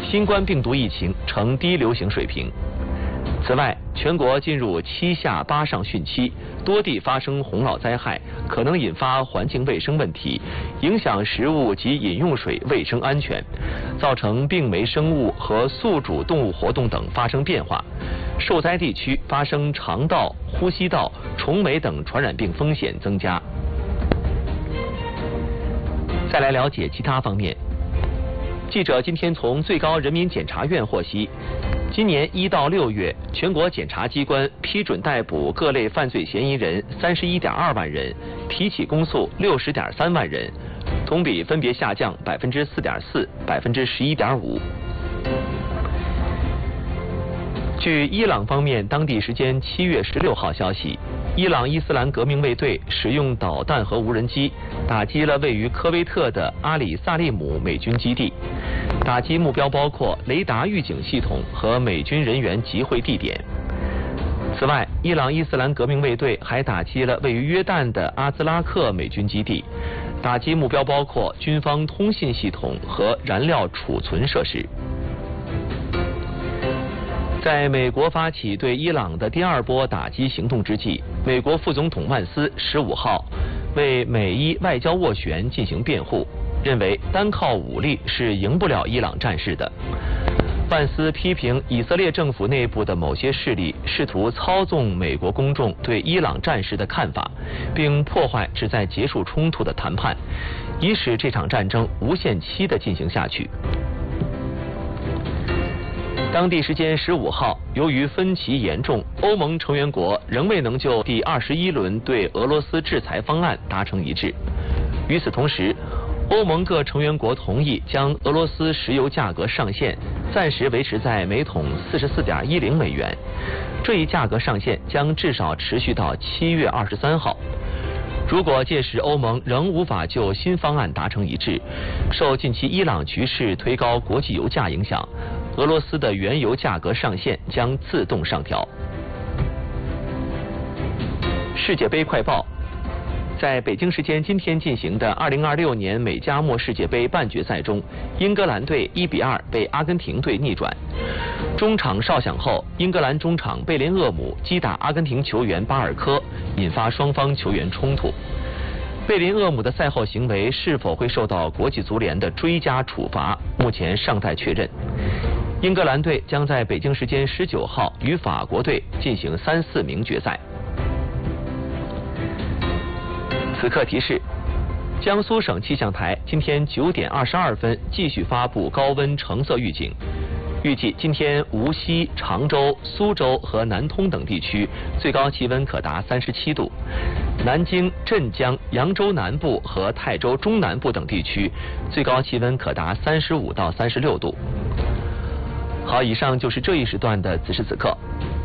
新冠病毒疫情呈低流行水平。此外，全国进入7下8上汛期，多地发生洪涝灾害，可能引发环境卫生问题，影响食物及饮用水卫生安全，造成病媒生物和宿主动物活动等发生变化，受灾地区发生肠道、呼吸道、虫媒等传染病风险增加。再来了解其他方面。记者今天从最高人民检察院获悉，今年1到6月，全国检察机关批准逮捕各类犯罪嫌疑人31.2万人，提起公诉60.3万人，同比分别下降4.4%、11.5%。据伊朗方面当地时间7月16号消息，伊朗伊斯兰革命卫队使用导弹和无人机打击了位于科威特的阿里萨利姆美军基地，打击目标包括雷达预警系统和美军人员集会地点。此外，伊朗伊斯兰革命卫队还打击了位于约旦的阿兹拉克美军基地，打击目标包括军方通信系统和燃料储存设施。在美国发起对伊朗的第2波打击行动之际，美国副总统万斯15号为美伊外交斡旋进行辩护，认为单靠武力是赢不了伊朗战事的。万斯批评以色列政府内部的某些势力试图操纵美国公众对伊朗战事的看法，并破坏旨在结束冲突的谈判，以使这场战争无限期地进行下去。当地时间15号，由于分歧严重，欧盟成员国仍未能就第21轮对俄罗斯制裁方案达成一致。与此同时，欧盟各成员国同意将俄罗斯石油价格上限暂时维持在每桶44.10美元，这一价格上限将至少持续到7月23号。如果届时欧盟仍无法就新方案达成一致，受近期伊朗局势推高国际油价影响，俄罗斯的原油价格上限将自动上调。世界杯快报。在北京时间今天进行的2026年美加墨世界杯半决赛中，英格兰队1-2被阿根廷队逆转。中场哨响后，英格兰中场贝林厄姆击打阿根廷球员巴尔科，引发双方球员冲突。贝林厄姆的赛后行为是否会受到国际足联的追加处罚，目前尚待确认。英格兰队将在北京时间19号与法国队进行3、4名决赛。此刻提示：江苏省气象台今天9点22分继续发布高温橙色预警，预计今天无锡、常州、苏州和南通等地区最高气温可达37度，南京、镇江、扬州南部和泰州中南部等地区最高气温可达35到36度。好，以上就是这一时段的此时此刻。